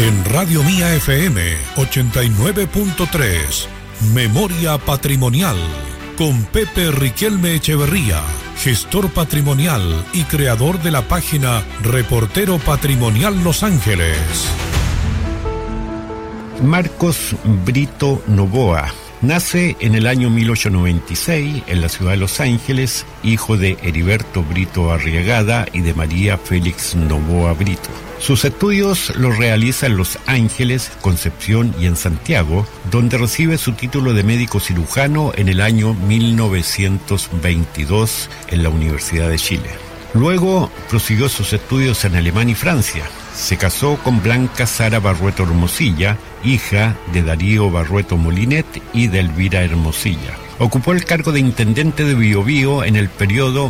En Radio Mía FM 89.3, Memoria Patrimonial, con Pepe Riquelme Echeverría, gestor patrimonial y creador de la página Reportero Patrimonial Los Ángeles. Marcos Brito Novoa nace en el año 1896 en la ciudad de Los Ángeles, hijo de Heriberto Brito Arriagada y de María Félix Novoa Brito. Sus estudios los realiza en Los Ángeles, Concepción y en Santiago, donde recibe su título de médico cirujano en el año 1922 en la Universidad de Chile. Luego prosiguió sus estudios en Alemania y Francia. Se casó con Blanca Sara Barrueto Hermosilla, hija de Darío Barrueto Molinet y de Elvira Hermosilla. Ocupó el cargo de intendente de Biobío en el periodo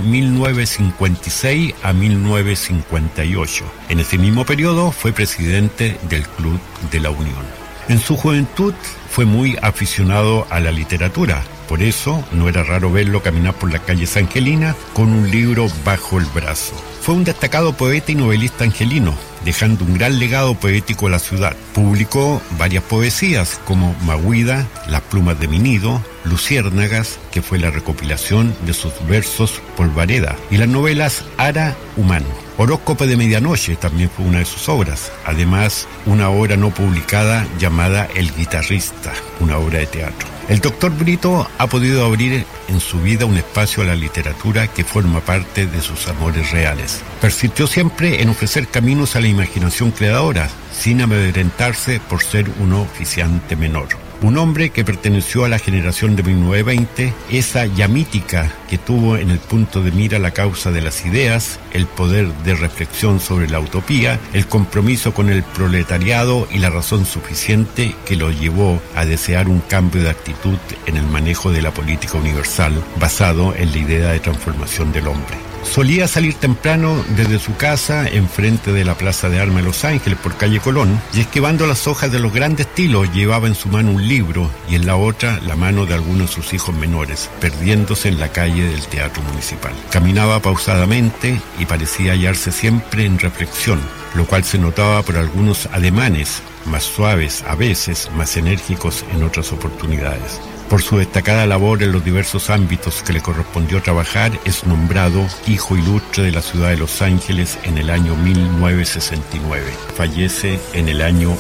1956 a 1958. En ese mismo periodo fue presidente del Club de la Unión. En su juventud fue muy aficionado a la literatura. Por eso no era raro verlo caminar por la calle Sangelina con un libro bajo el brazo. Fue un destacado poeta y novelista angelino, dejando un gran legado poético a la ciudad. Publicó varias poesías como Mahuida, Las plumas de mi nido, Luciérnagas, que fue la recopilación de sus versos Polvareda, y las novelas Ara Humano. Horóscopo de medianoche también fue una de sus obras. Además, una obra no publicada llamada El guitarrista, una obra de teatro. El doctor Brito ha podido abrir en su vida un espacio a la literatura que forma parte de sus amores reales. Persistió siempre en ofrecer caminos a la imaginación creadora, sin amedrentarse por ser un oficiante menor. Un hombre que perteneció a la generación de 1920, esa llamítica que tuvo en el punto de mira la causa de las ideas, el poder de reflexión sobre la utopía, el compromiso con el proletariado y la razón suficiente que lo llevó a desear un cambio de actitud en el manejo de la política universal basado en la idea de transformación del hombre. Solía salir temprano desde su casa enfrente de la Plaza de Armas de Los Ángeles por calle Colón, y esquivando las hojas de los grandes tilos llevaba en su mano un libro y en la otra la mano de algunos de sus hijos menores, perdiéndose en la calle del Teatro Municipal. Caminaba pausadamente y parecía hallarse siempre en reflexión, lo cual se notaba por algunos ademanes, más suaves a veces, más enérgicos en otras oportunidades. Por su destacada labor en los diversos ámbitos que le correspondió trabajar, es nombrado Hijo Ilustre de la ciudad de Los Ángeles en el año 1969. Fallece en el año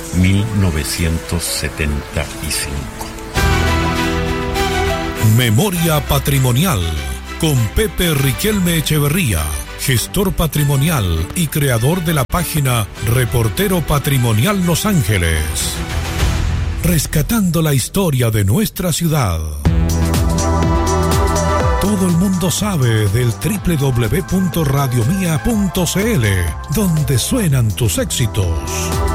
1975. Memoria Patrimonial, con Pepe Riquelme Echeverría, gestor patrimonial y creador de la página Reportero Patrimonial Los Ángeles. Rescatando la historia de nuestra ciudad. Todo el mundo sabe del www.radiomia.cl, donde suenan tus éxitos.